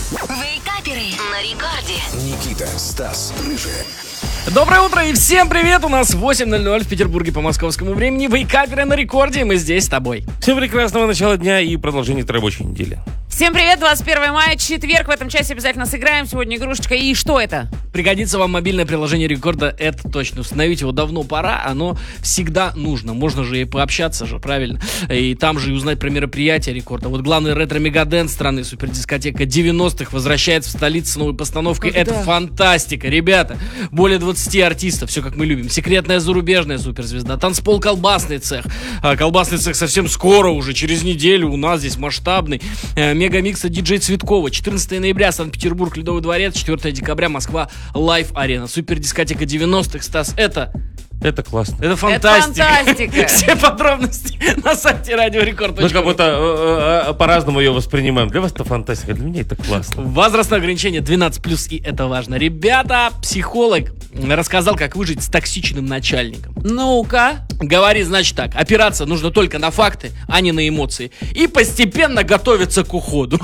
Вейкаперы на рекорде. Никита, Стас, Рыжий. Доброе утро и всем привет! У нас 8:00 в Петербурге по московскому времени. Вейкаперы на рекорде, и мы здесь с тобой. Всем прекрасного начала дня и продолжения рабочей недели. Всем привет, 21 мая, четверг. В этом часе обязательно сыграем. Сегодня игрушечка. И что это? Пригодится вам мобильное приложение рекорда, это точно. Установить его давно пора, оно всегда нужно. Можно же и пообщаться же, правильно? И там же и узнать про мероприятия рекорда. Вот главный ретро-мегаденс страны, супердискотека 90-х, возвращается в столицу с новой постановкой. Когда? Это фантастика, ребята. Более 20 артистов, все как мы любим. Секретная зарубежная суперзвезда, танцпол колбасный цех. Колбасный цех совсем скоро, уже через неделю у нас здесь масштабный. Мегамикса диджей Цветкова. 14 ноября Санкт-Петербург, Ледовый дворец. 4 декабря Москва, Лайв Арена. Супердискотека 90-х, Стас, это классно. это фантастика. Это фантастика. Все подробности на сайте Радио Рекорд. Мы как будто по-разному ее воспринимаем. Для вас это фантастика, для меня это классно. Возрастное ограничение 12+, и это важно. Ребята, психолог рассказал, как выжить с токсичным начальником. Ну-ка. Говорит, значит так, опираться нужно только на факты, а не на эмоции. И постепенно готовиться к уходу.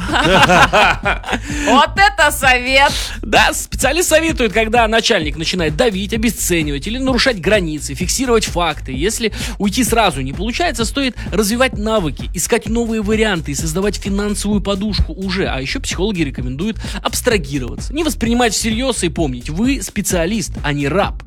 Вот это совет. Да, специалист советует, когда начальник начинает давить, обесценивать или нарушать границы, фиксировать факты. Если уйти сразу не получается, стоит развивать навыки, искать новые варианты и создавать финансовую подушку уже. А еще психологи рекомендуют абстрагироваться, не воспринимать всерьез и помнить, вы специалист, а не раб.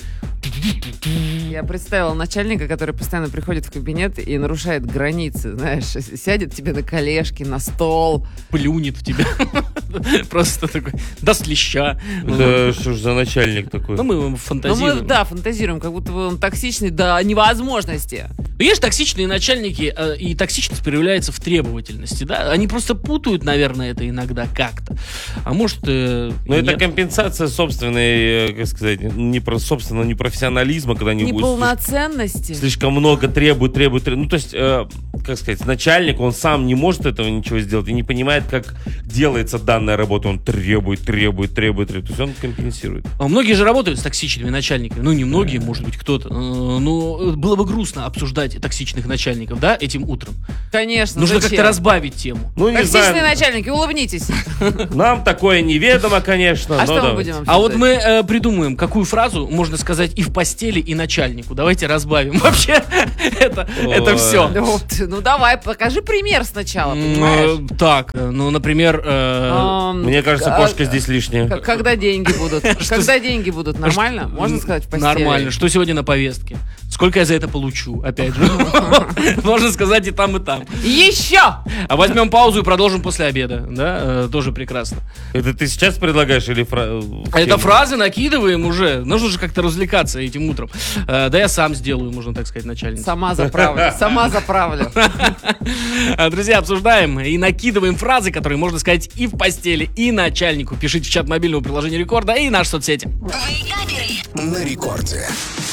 Я представила начальника, который постоянно приходит в кабинет и нарушает границы, знаешь, сядет тебе на колешки, на стол. Плюнет в тебя. Просто такой, даст леща. Да что ж за начальник такой? Ну, мы Ну, фантазируем. мы, да, фантазируем, как будто бы он токсичный до невозможности. Но есть токсичные начальники, и токсичность проявляется в требовательности, да? Они просто путают, наверное, это иногда как-то. А может, Но это компенсация собственной, как сказать, собственного непрофессионализма, когда они Неполноценности. слишком много требуют. Ну, то есть, как сказать, начальник, он сам не может этого ничего сделать и не понимает, как делается данная работа. Он требует. То есть он компенсирует. Многие же работают с токсичными начальниками. Ну, не многие, может быть, кто-то. Но было бы грустно обсуждать токсичных начальников, да, этим утром. Конечно. Нужно зачем? как-то разбавить тему. Ну, не Токсичные знаю, начальники, улыбнитесь. нам такое неведомо, конечно. А но что мы давайте. будем обсуждать? А вот мы придумаем, какую фразу можно сказать и в постели, и начальнику. Давайте разбавим. Вообще, это все. Ну давай, покажи пример сначала, понимаешь? Так, ну, например... Мне кажется, кошка здесь лишняя. Когда деньги будут? Когда деньги будут? Нормально? Можно сказать в постели? Нормально. Что сегодня на повестке? Сколько я за это получу? Опять же. Можно сказать и там, и там. Еще! А возьмем паузу и продолжим после обеда. Да, тоже прекрасно. Это ты сейчас предлагаешь или Это фразы накидываем уже. Нужно же как-то развлекаться этим утром. Да я сам сделаю, можно так сказать, начальница. Сама заправлю. Друзья, обсуждаем и накидываем фразы, которые можно сказать и в постели, и начальнику. Пишите в чат мобильного приложения Рекорда и наши соцсети. Вейкаперы. На рекорде.